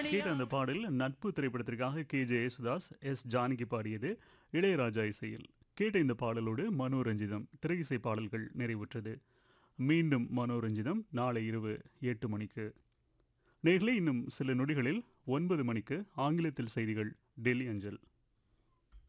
கேட்ட அந்த பாடல் நட்பு திரைப்படத்திற்காக கே.ஜே. யேசுதாஸ், எஸ். ஜானகி பாடியது, இளையராஜா இசையில். கேட்ட இந்த பாடலோடு மனோரஞ்சிதம் திரை இசை பாடல்கள் நிறைவுற்றது. மீண்டும் மனோரஞ்சிதம் நாளை இரவு 8 மணிக்கு. நேயர்களே, இன்னும் சில நொடிகளில் 9 மணிக்கு ஆங்கிலத்தில் செய்திகள் டெல்லி அஞ்சல்.